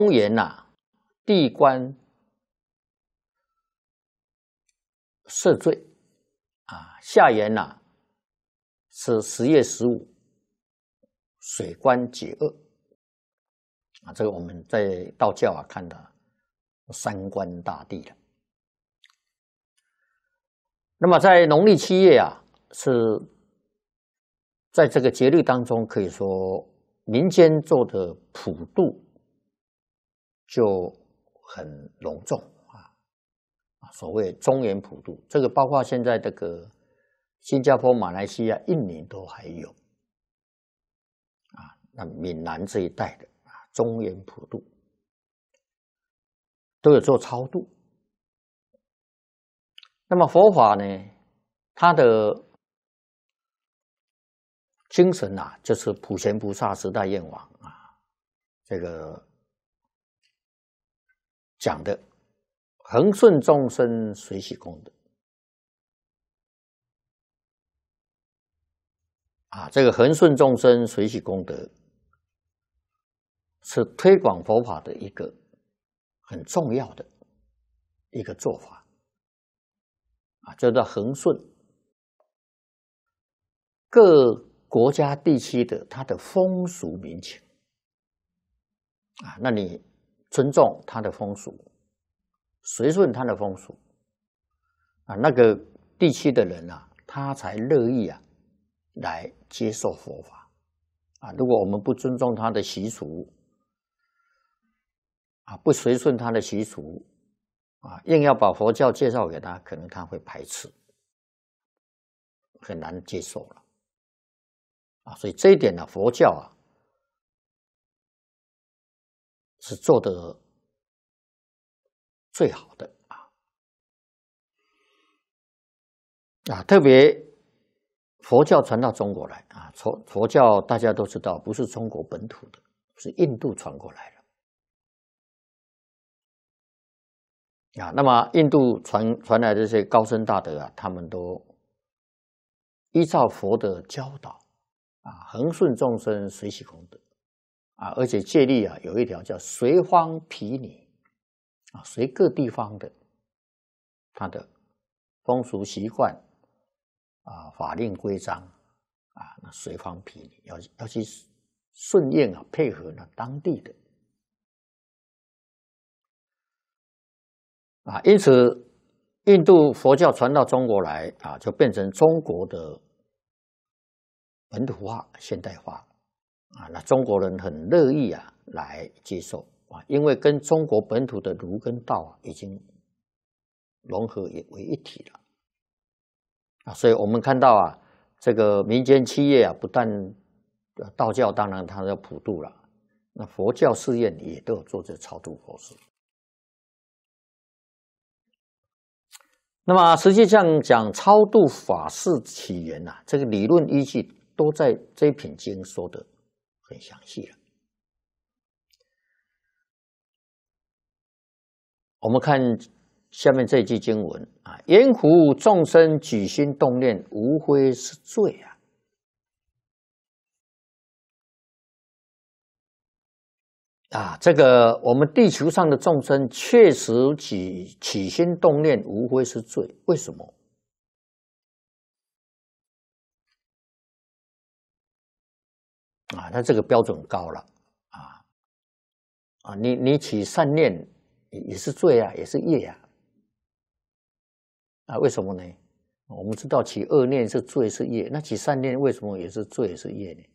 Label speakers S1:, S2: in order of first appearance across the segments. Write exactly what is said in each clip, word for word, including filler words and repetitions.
S1: 中元呐、啊，地官赦罪啊，下元呐、啊、是十月十五水官解厄啊，这个我们在道教啊看的三官大帝了。那么在农历七月啊，是在这个节日当中，可以说民间做的普渡就很隆重啊，所谓中元普渡，这个包括现在这个新加坡、马来西亚、印尼都还有啊，那闽南这一带的啊，中元普渡都有做超度。那么佛法呢，它的精神啊，就是普贤菩萨十大愿望啊，这个讲的恒顺众生，随喜功德啊，这个恒顺众生，随喜功德是推广佛法的一个很重要的一个做法啊，叫做恒顺各国家地区的它的风俗民情啊，那你尊重它的风俗，随顺它的风俗啊，那个地区的人啊，他才乐意啊来接受佛法啊。如果我们不尊重他的习俗啊，不随顺他的习俗啊，硬要把佛教介绍给他，可能他会排斥，很难接受了啊。所以这一点呢，佛教啊是做得最好的啊啊，特别佛教传到中国来啊，佛佛教大家都知道，不是中国本土的，是印度传过来的。啊，那么印度传传来的这些高僧大德啊，他们都依照佛的教导啊，恒顺众生，随喜功德啊，而且戒律啊有一条叫随方毗尼啊，随各地方的他的风俗习惯啊、法令规章啊，那随方毗尼要要去顺应啊，配合呢当地的。啊，因此，印度佛教传到中国来啊，就变成中国的本土化、现代化啊。那中国人很乐意啊来接受啊，因为跟中国本土的儒跟道啊已经融合为一体了啊。所以我们看到啊，这个民间企业啊，不但道教当然它要普渡了，那佛教寺院也都有做这超度佛事。那么实际上讲超度法事起源啊，这个理论依据都在这一品经说的很详细了。我们看下面这一句经文啊，言乎众生举心动念，无非是罪啊。啊，这个我们地球上的众生确实起起心动念，无非是罪。为什么？啊，那这个标准高了啊啊！你你起善念也是罪啊，也是业啊。啊，为什么呢？我们知道起恶念是罪是业，那起善念为什么也是罪是业呢？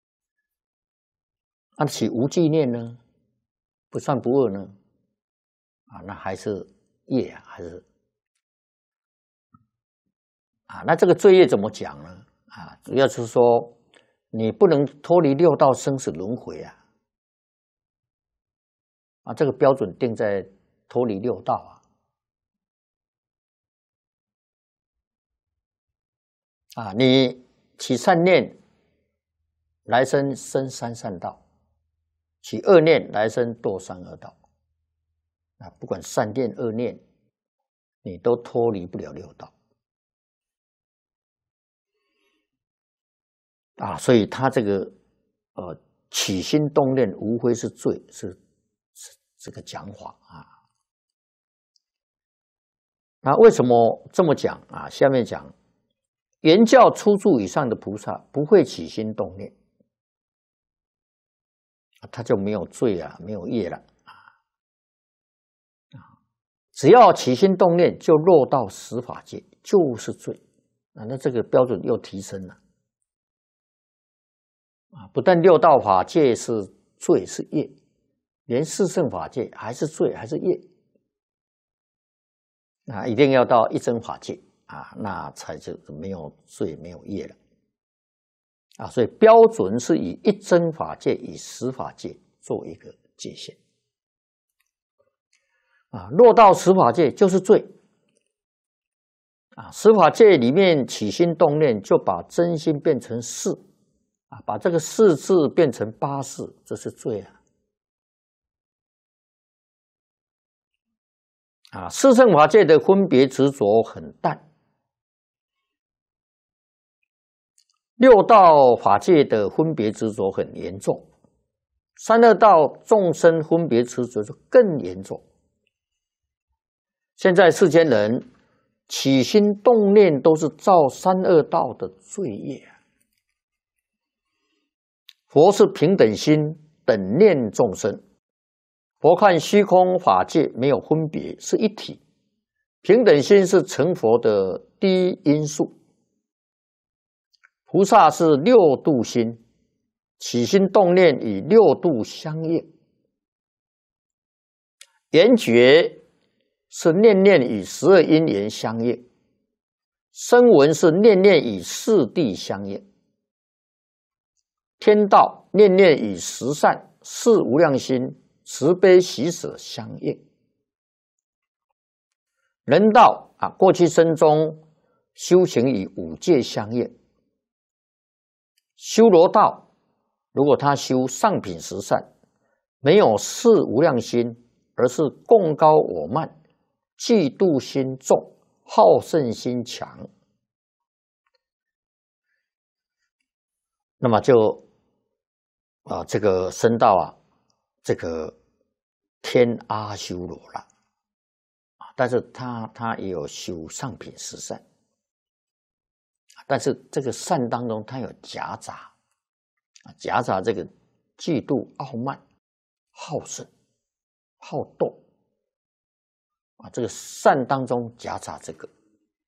S1: 那起无记念呢？不善不恶呢？啊，那还是业啊，还是啊？那这个罪业怎么讲呢？啊，主要是说你不能脱离六道生死轮回啊！啊，这个标准定在脱离六道啊！啊，你起善念，来生生三善道；起恶念，来生堕三恶道。啊，不管善念恶念，你都脱离不了六道。啊，所以他这个呃起心动念，无非是罪，是是这个讲法啊。那为什么这么讲啊？下面讲，原教初住以上的菩萨不会起心动念，他就没有罪啊，没有业了啊。只要起心动念，就落到十法界，就是罪啊。那这个标准又提升了啊！不但六道法界是罪是业，连四圣法界还是罪还是业啊！一定要到一真法界啊，那才就没有罪没有业了啊！所以标准是以一真法界以十法界做一个界限啊。落到十法界就是罪啊！十法界里面起心动念，就把真心变成事啊，把这个事字变成八事，这是罪啊！啊，四圣法界的分别执着很淡，六道法界的分别执着很严重，三恶道众生分别执着就更严重。现在世间人起心动念都是造三恶道的罪业。佛是平等心，等念众生。佛看虚空法界没有分别，是一体。平等心是成佛的第一因素。菩萨是六度心，起心动念与六度相应。缘觉是念念与十二因缘相应，声闻是念念与四谛相应，天道念念与十善、四无量心、慈悲喜舍相应，人道啊，过去生中修行与五戒相应，修罗道如果他修上品十善，没有四无量心，而是贡高我慢、嫉妒心重、好胜心强，那么就啊，这个升到啊，这个天阿修罗了啊。但是他他也有修上品十善，但是这个善当中，他有夹杂啊，夹杂这个嫉妒、傲慢、好胜、好斗啊，这个善当中夹杂这个。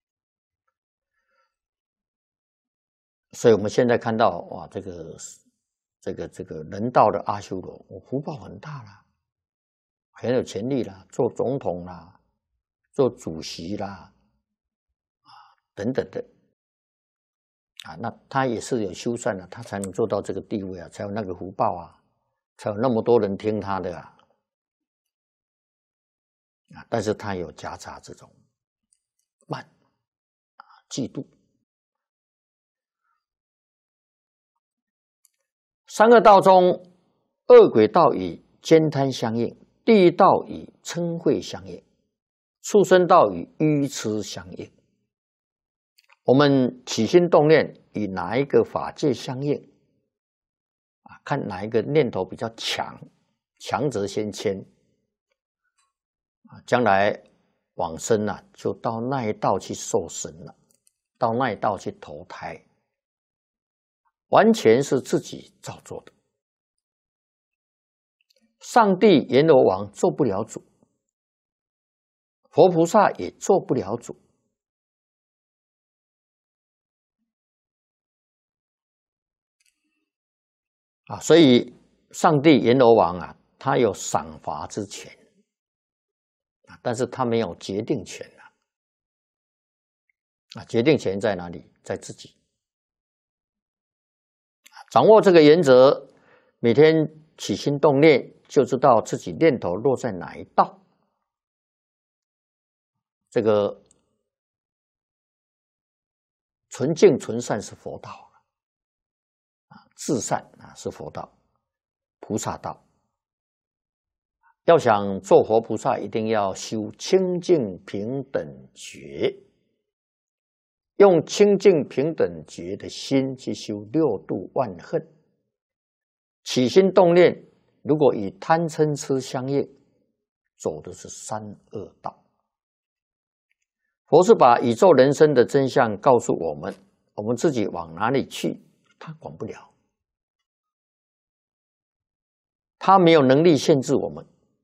S1: 所以我们现在看到哇，这个这个这个人道的阿修罗，我福报很大了，很有潜力啦，做总统啦，做主席啦，啊等等的，啊，那他也是有修善的，他才能做到这个地位啊，才有那个福报啊，才有那么多人听他的啊，啊，但是他有夹杂这种慢啊、嫉妒。三恶道中，恶鬼道与悭贪相应，地狱道与嗔恚相应，畜生道与愚痴相应。我们起心动念与哪一个法界相应啊？看哪一个念头比较强，强则先迁啊，将来往生啊，就到那一道去受生了，到那一道去投胎。完全是自己造作的，上帝阎罗王做不了主，佛菩萨也做不了主啊！所以上帝阎罗王啊，他有赏罚之权啊，但是他没有决定权啊！啊，决定权在哪里？在自己。掌握这个原则，每天起心动念，就知道自己念头落在哪一道。这个纯净纯善是佛道啊，至善啊是佛道，菩萨道。要想做佛菩萨，一定要修清净平等觉。用清净平等觉的心去修六度万恨，起心动念如果与贪嗔痴相应， 走的是三恶道。佛是把宇宙人生的真相告诉我们，我们自己往哪里去，他管不了，他没有能力限制我们。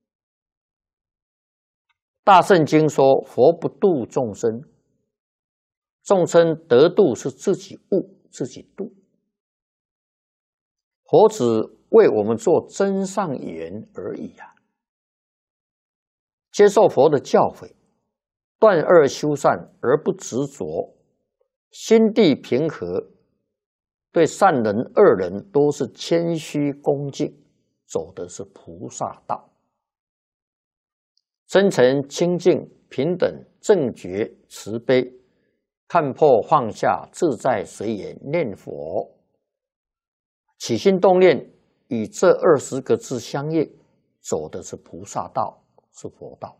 S1: 大圣经说，佛不度众生，众生得度是自己悟自己度。佛只为我们做真上缘而已啊！接受佛的教诲，断恶修善而不执着，心地平和，对善人恶人都是谦虚恭敬，走的是菩萨道。真诚清净平等正觉慈悲，看破放下自在随缘念佛，起心动念与这二十个字相应，走的是菩萨道，是佛道。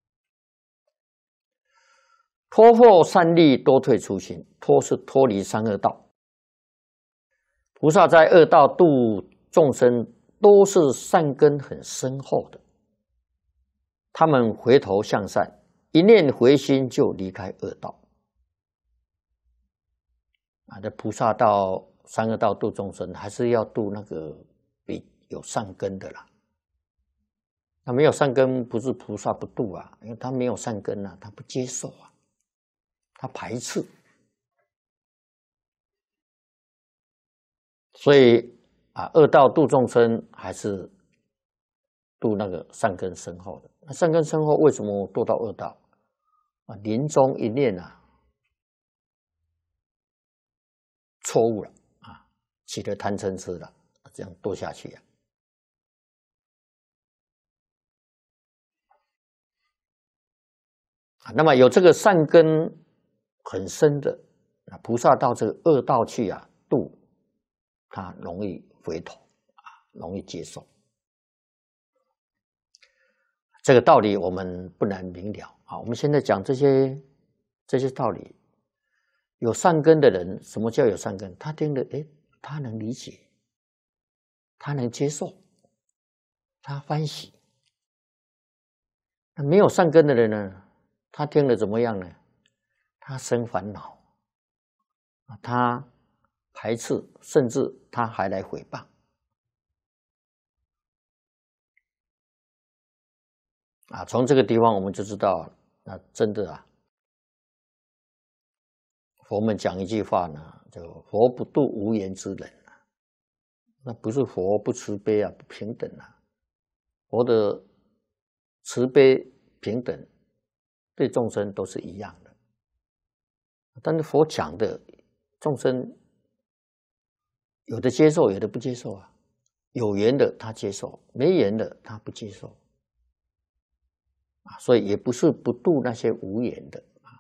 S1: 脱获善利，多退初心，脱是脱离三恶道。菩萨在恶道度众生，都是善根很深厚的，他们回头向善，一念回心就离开恶道。啊，这菩萨道、三恶道度众生，还是要度那个比有善根的啦。那没有善根，不是菩萨不度啊，因为他没有善根啊，他不接受啊，他排斥。所以啊，恶道度众生还是度那个善根深厚的。那善根深厚，为什么堕到恶道？啊，临终一念啊，错误了啊，起了贪嗔痴了，这样堕下去啊。啊，那么有这个善根很深的，啊，菩萨到这个恶道去啊，度他容易回头啊，容易接受。这个道理我们不难明了啊。我们现在讲这些这些道理，有善根的人，什么叫有善根？他听了，哎，他能理解，他能接受，他欢喜。那没有善根的人呢？他听了怎么样呢？他生烦恼，他排斥，甚至他还来诽谤。啊，从这个地方我们就知道，那真的啊，佛们讲一句话呢，就佛不度无缘之人啊，那不是佛不慈悲啊，不平等啊。佛的慈悲平等，对众生都是一样的。但是佛讲的众生，有的接受，有的不接受啊。有缘的他接受，没缘的他不接受。啊，所以也不是不度那些无缘的啊。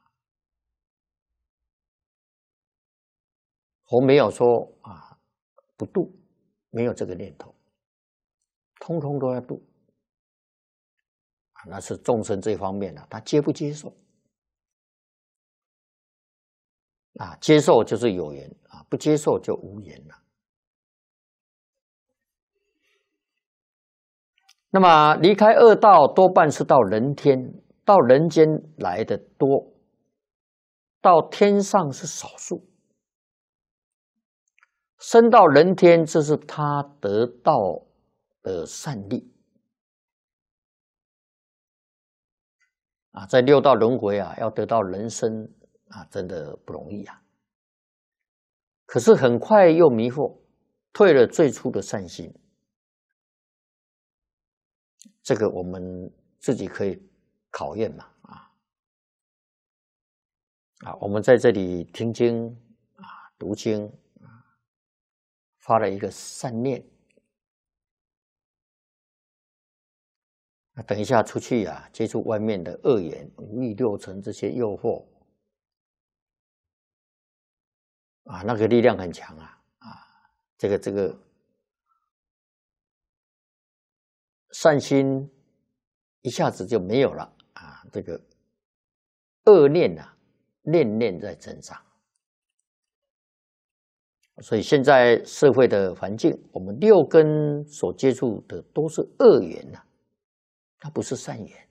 S1: 佛没有说啊不度，没有这个念头，通通都要度。啊，那是众生这方面啊，他接不接受？啊，接受就是有缘啊，不接受就无缘了。那么离开恶道，多半是到人天，到人间来的多，到天上是少数。升到人天，这是他得到的善利啊，在六道轮回啊，要得到人生啊，真的不容易啊。可是很快又迷惑，退了最初的善心。这个我们自己可以考验嘛，啊啊，我们在这里听经啊，读经啊，发了一个善念。那等一下出去啊，接触外面的恶缘、五欲六尘这些诱惑啊，那个力量很强啊啊，这个这个。善心一下子就没有了啊！这个恶念啊，念念在增长。所以现在社会的环境，我们六根所接触的都是恶缘呐、啊， 它不是善言。